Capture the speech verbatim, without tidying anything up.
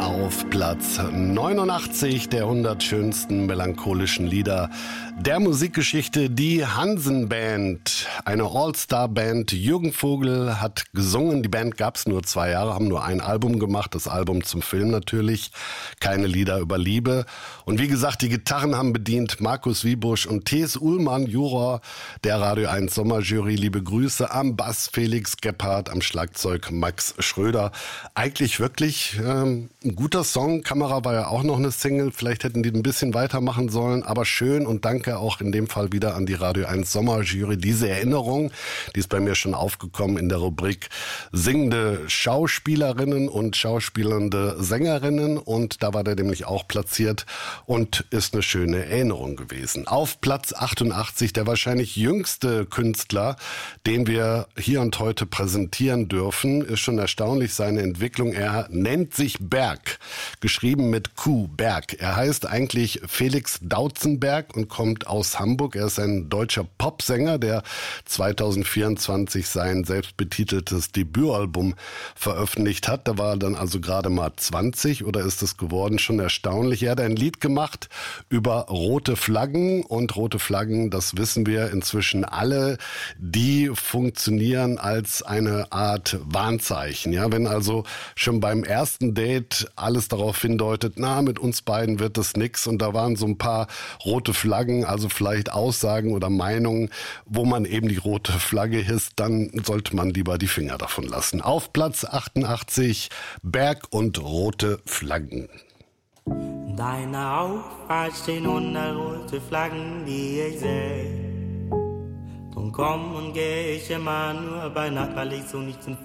auf Platz neunundachtzig der hundert schönsten melancholischen Lieder der Musikgeschichte, die Hansen Band, eine All-Star-Band. Jürgen Vogel hat gesungen, die Band gab es nur zwei Jahre, haben nur ein Album gemacht, das Album zum Film natürlich, keine Lieder über Liebe. Und wie gesagt, die Gitarren haben bedient Markus Wiebusch und T S. Uhlmann, Juror der Radio eins Sommerjury. Liebe Grüße am Bass Felix Gebhardt, am Schlagzeug Max Schröder. Eigentlich wirklich ähm, ein guter Song. Kamera war ja auch noch eine Single. Vielleicht hätten die ein bisschen weitermachen sollen. Aber schön und danke auch in dem Fall wieder an die Radio eins Sommerjury. Diese Erinnerung, die ist bei mir schon aufgekommen in der Rubrik singende Schauspielerinnen und schauspielende Sängerinnen. Und da war der nämlich auch platziert und ist eine schöne Erinnerung gewesen. Auf Platz achtundachtzig der wahrscheinlich jüngste Künstler, den wir hier und heute präsentieren dürfen, ist schon erstaunlich seine Entwicklung. Er nennt sich Berg, geschrieben mit Q, Berg. Er heißt eigentlich Felix Dautzenberg und kommt aus Hamburg. Er ist ein deutscher Popsänger, der zweitausendvierundzwanzig sein selbstbetiteltes Debütalbum veröffentlicht hat. Da war er dann also gerade mal zwanzig oder ist es geworden, schon erstaunlich. Er hat ein Lied gemacht über rote Flaggen und rote Flaggen, das wissen wir inzwischen alle, die funktionieren als eine Art Warnzeichen. Ja, wenn also schon beim ersten Date alles darauf hindeutet, na, mit uns beiden wird das nix und da waren so ein paar rote Flaggen, also vielleicht Aussagen oder Meinungen, wo man eben die rote Flagge hisst, dann sollte man lieber die Finger davon lassen. Auf Platz achtundachtzig, Berg und rote Flaggen. Deine Auffahrt stehen hundert rote Flaggen, die ich sehe. Drum komm und geh ich immer nur bei Nacht, weil ich so nicht zum